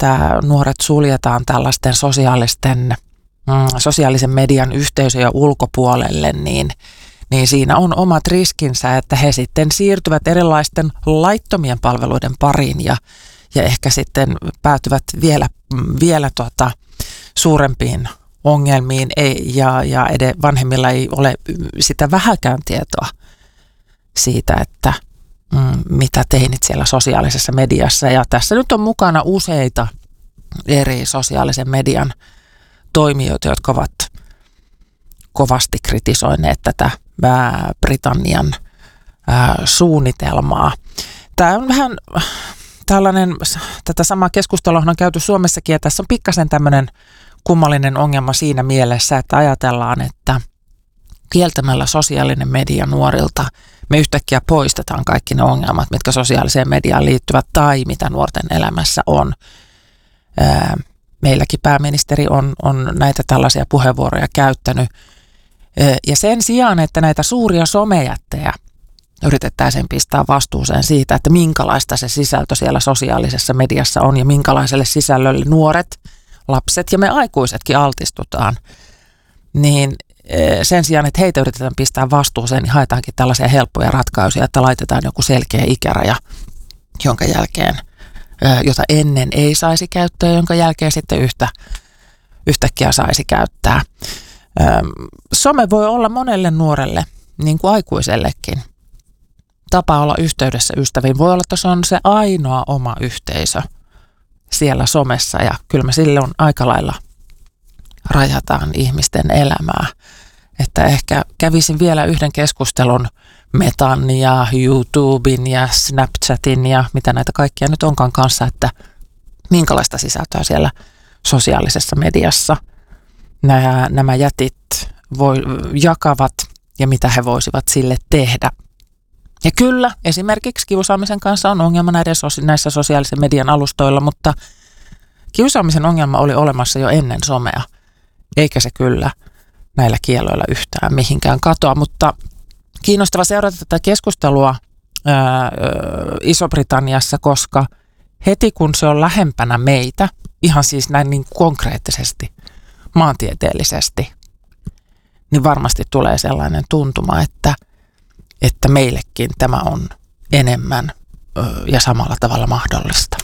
että nuoret suljetaan tällaisten sosiaalisen median yhteisöjen ulkopuolelle, niin siinä on omat riskinsä, että he sitten siirtyvät erilaisten laittomien palveluiden pariin ja ehkä sitten päätyvät vielä suurempiin ongelmiin ja vanhemmilla ei ole sitä vähäkään tietoa siitä, että mitä teinit siellä sosiaalisessa mediassa. Ja tässä nyt on mukana useita eri sosiaalisen median toimijoita, jotka ovat kovasti kritisoineet tätä Britannian suunnitelmaa. Tämä on vähän tällainen, tätä samaa keskustelua on käyty Suomessakin, ja tässä on pikkasen tämmöinen kummallinen ongelma siinä mielessä, että ajatellaan, että kieltämällä sosiaalinen media nuorilta me yhtäkkiä poistetaan kaikki ne ongelmat, mitkä sosiaaliseen mediaan liittyvät tai mitä nuorten elämässä on. Meilläkin pääministeri on näitä tällaisia puheenvuoroja käyttänyt. Ja sen sijaan, että näitä suuria somejättejä yritettäisiin pistää vastuuseen siitä, että minkälaista se sisältö siellä sosiaalisessa mediassa on ja minkälaiselle sisällölle nuoret, lapset ja me aikuisetkin altistutaan, niin sen sijaan, että heitä yritetään pistää vastuuseen, niin haetaankin tällaisia helppoja ratkaisuja, että laitetaan joku selkeä ikäraja, jonka jälkeen, jota ennen ei saisi käyttää, jonka jälkeen sitten yhtäkkiä saisi käyttää. Some voi olla monelle nuorelle, niin kuin aikuisellekin, tapa olla yhteydessä ystäviin. Voi olla, että se on se ainoa oma yhteisö siellä somessa ja kyllä me silloin aika lailla rajataan ihmisten elämää. Että ehkä kävisin vielä yhden keskustelun Metan ja YouTuben ja Snapchatin ja mitä näitä kaikkia nyt onkaan kanssa, että minkälaista sisältöä siellä sosiaalisessa mediassa nämä jätit jakavat ja mitä he voisivat sille tehdä. Ja kyllä, esimerkiksi kiusaamisen kanssa on ongelma näissä sosiaalisen median alustoilla, mutta kiusaamisen ongelma oli olemassa jo ennen somea, eikä se kyllä näillä kielloilla yhtään mihinkään katoa. Mutta kiinnostava seurata tätä keskustelua Iso-Britanniassa, koska heti kun se on lähempänä meitä, ihan siis näin niin konkreettisesti, maantieteellisesti, niin varmasti tulee sellainen tuntuma, että meillekin tämä on enemmän ja samalla tavalla mahdollista.